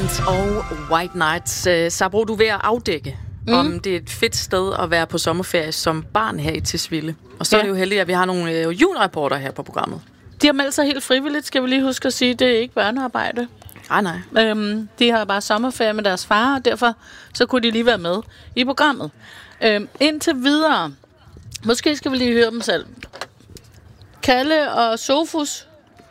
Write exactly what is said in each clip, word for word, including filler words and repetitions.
Band og White Nights. Sabro, du er ved at afdække, mm. om det er et fedt sted at være på sommerferie som barn her i Tisvilde. Og så ja. er det jo heldigt, at vi har nogle øh, julereporter her på programmet. De har meldt sig helt frivilligt, skal vi lige huske at sige. Det er ikke børnearbejde. Nej, nej. Øhm, de har bare sommerferie med deres far, og derfor så kunne de lige være med i programmet. Øhm, indtil videre, måske skal vi lige høre dem selv. Kalle og Sofus.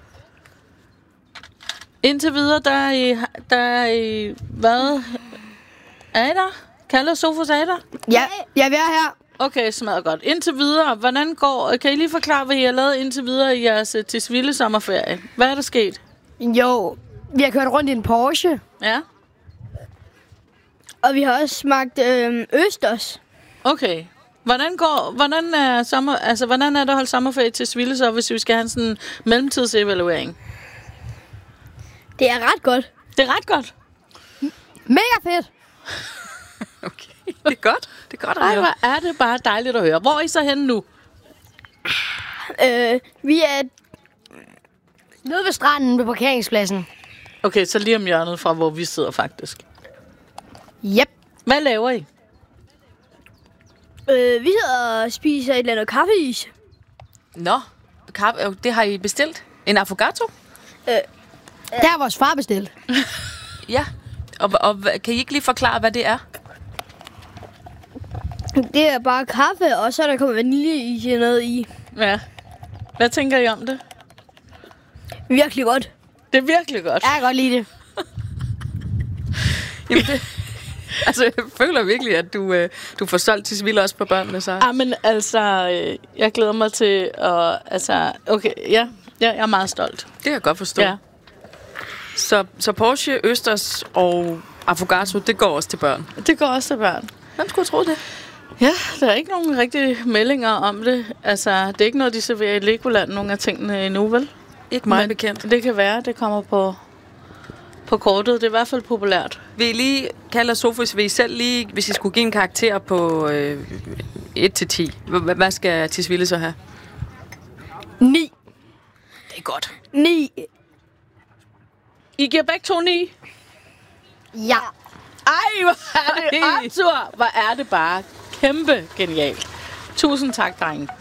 Indtil videre, der er I, der er I, hvad? Er I der? Kalle og Sofus, er I der? Ja, ja, vi er her. Okay, smadret godt. Indtil videre, hvordan går... Kan I lige forklare, hvad I har lavet indtil videre i jeres Tisvilde sommerferie? Hvad er der sket? Jo, vi har kørt rundt i en Porsche. Ja. Og vi har også smagt øh, østers. Okay. Hvordan går... Hvordan er, sommer, altså, hvordan er det at holde sommerferie i Tisvilde så, hvis vi skal have sådan en mellemtidsevaluering? Det er ret godt. Det er ret godt. Mega fedt. Okay, det er godt. Det er godt at Ej, høre. hvor er det bare dejligt at høre. Hvor er I så henne nu? Øh, vi er nede ved stranden ved parkeringspladsen. Okay, så lige om hjørnet fra, hvor vi sidder faktisk. Yep. Hvad laver I? Øh, vi sidder og spiser et eller andet kaffeis. Nå, kaffe, det har I bestilt? En affogato? Øh, det har vores far bestilt. Ja. Og, og kan I ikke lige forklare, hvad det er? Det er bare kaffe, og så er der kommet vaniljeis og noget i. Ja. Hvad tænker I om det? Virkelig godt. Det er virkelig godt. Jeg kan godt lide det. Jamen det... Altså, jeg føler virkelig, at du, øh, du får solgt Tisvilde også på børnene, så. Ah, men altså, øh, jeg glæder mig til at... Altså, okay, ja, ja, jeg er meget stolt. Det kan jeg godt forstå. Ja. Så, så Porsche, østers og affogato, det går også til børn. Det går også til børn. Hvem skulle tro det? Ja, der er ikke nogen rigtige meldinger om det. Altså, det er ikke noget, de serverer i Legoland, nogle af tingene endnu, vel? Ikke meget Men bekendt. det kan være, det kommer på, på kortet. Det er i hvert fald populært. Vil I lige, Kalle og Sofus, vil I selv lige, hvis I skulle give en karakter på øh, et til ti, h- hvad skal Tisvilde så have? Ni. Det er godt. Ni. I giver begge to ni? Ja. Ej, hvor er det, Arthur! Hvor er det bare kæmpe genialt. Tusind tak, drenge.